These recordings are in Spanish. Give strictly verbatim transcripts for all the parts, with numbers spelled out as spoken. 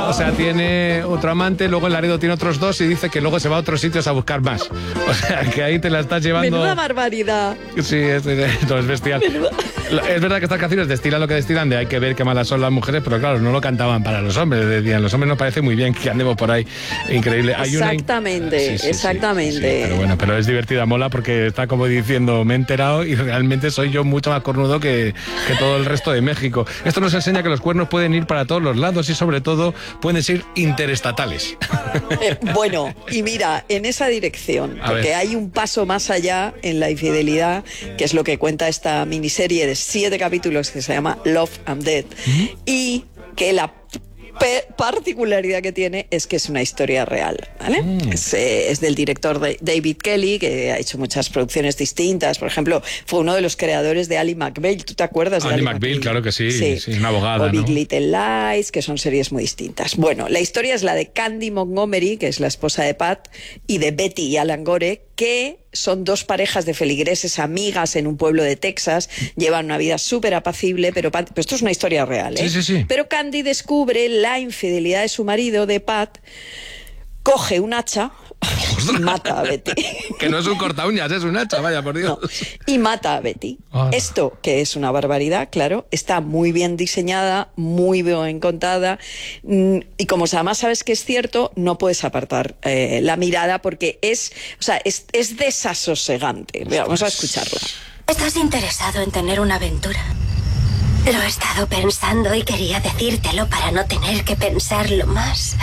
O sea, tiene otro amante, luego el marido tiene otros dos y dice que luego se va a otros sitios a buscar más. O sea, que ahí te la estás llevando... Menuda barbaridad. Sí, es, no, es bestial. Menuda. Es verdad que estas canciones destilan lo que destilan, de hay que ver qué malas son las mujeres, pero claro, no lo cantaban para los hombres. Decían, los hombres nos parece muy bien que andemos por ahí. Increíble. Hay exactamente, una... sí, sí, exactamente. Sí, sí, pero bueno, pero es divertida, mola, porque está como diciendo, me he enterado y realmente soy yo mucho más cornudo que, que todo el resto de México. Esto nos enseña que los cuernos pueden ir para todos los lados y sobre todo pueden ser interestatales. Eh, bueno, y mira, en esa dirección, A porque ver. hay un paso más allá en la infidelidad, que es lo que cuenta esta miniserie de siete capítulos que se llama Love and Death, ¿Mm? y que la Pe- particularidad que tiene es que es una historia real, ¿vale? Mm. Es, eh, es del director de David Kelly, que ha hecho muchas producciones distintas. Por ejemplo, fue uno de los creadores de Ally McBeal. ¿Tú te acuerdas de Ally Ally McBeal? McBeal? Claro que sí, sí, sí, una abogada, o Big ¿no? Little Lies, que son series muy distintas. Bueno, la historia es la de Candy Montgomery, que es la esposa de Pat, y de Betty y Alan Gore, que son dos parejas de feligreses amigas en un pueblo de Texas, llevan una vida súper apacible, pero, pero esto es una historia real, ¿eh? Sí, sí, sí. Pero Candy descubre la infidelidad de su marido, de Pat, coge un hacha y mata a Betty. Que no es un corta uñas, es un hacha, vaya por Dios. No, y mata a Betty. Ah. Esto, que es una barbaridad, claro, está muy bien diseñada, muy bien contada, y como además sabes que es cierto, no puedes apartar eh, la mirada porque es, o sea, es, es desasosegante. Mira, vamos a escucharla. ¿Estás interesado en tener una aventura? Lo he estado pensando y quería decírtelo para no tener que pensarlo más.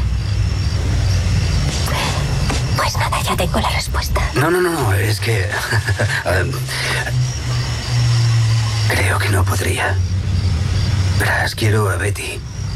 Pues nada, ya tengo la respuesta. No, no, no, es que... um, creo que no podría. Verás, quiero a Betty.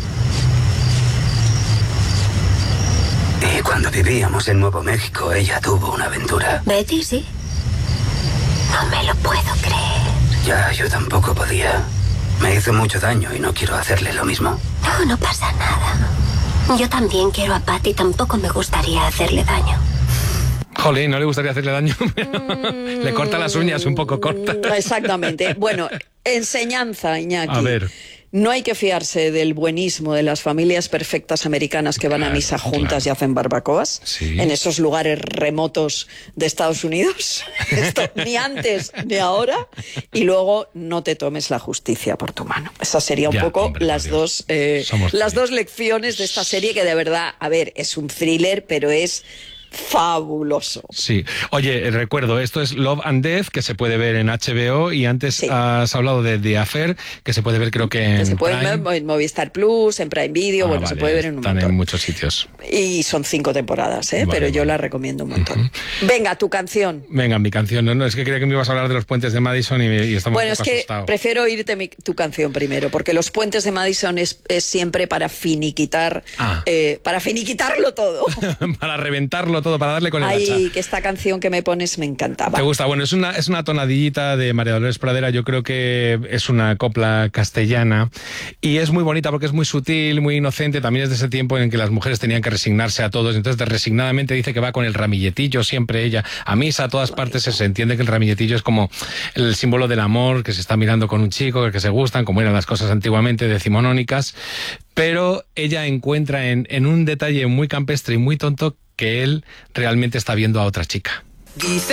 Y cuando vivíamos en Nuevo México, ella tuvo una aventura. ¿Betty, sí? No me lo puedo creer. Ya, yo tampoco podía. Me hizo mucho daño y no quiero hacerle lo mismo. No, no pasa nada. Yo también quiero a Pat y tampoco me gustaría hacerle daño. Jolín, no le gustaría hacerle daño. Mm, le corta las uñas un poco cortas. Exactamente. Bueno, enseñanza, Iñaki. A ver. No hay que fiarse del buenismo de las familias perfectas americanas que van claro, a misa juntas claro. y hacen barbacoas sí. en esos lugares remotos de Estados Unidos. Esto ni antes ni ahora. Y luego no te tomes la justicia por tu mano. Esas serían un ya, poco hombre, las, dos, eh, las dos lecciones de esta serie que de verdad, a ver, es un thriller, pero es... fabuloso. Sí. Oye, recuerdo, esto es Love and Death, que se puede ver en H B O, y antes sí. has hablado de The Affair, que se puede ver creo que en que se puede Prime. ver en Movistar Plus, en Prime Video, ah, bueno, vale, se puede ver en un están montón. en muchos sitios. Y son cinco temporadas, ¿eh? Vale, pero yo vale. la recomiendo un montón. Uh-huh. Venga, tu canción. Venga, mi canción. No, no, es que creía que me ibas a hablar de los puentes de Madison y, y estamos bueno, un poco es que asustados. prefiero oírte mi, tu canción primero, porque los puentes de Madison es, es siempre para finiquitar, ah. eh, para finiquitarlo todo. Para reventarlo todo, para darle con el hacha. Ay, que esta canción que me pones me encantaba. ¿Te gusta? Bueno, es una, es una tonadillita de María Dolores Pradera, yo creo que es una copla castellana y es muy bonita porque es muy sutil, muy inocente, también es de ese tiempo en que las mujeres tenían que resignarse a todos, entonces resignadamente dice que va con el ramilletillo, siempre ella, a misa, a todas partes se entiende que el ramilletillo es como el símbolo del amor, que se está mirando con un chico, que se gustan, como eran las cosas antiguamente decimonónicas, pero ella encuentra en, en un detalle muy campestre y muy tonto que él realmente está viendo a otra chica. Dice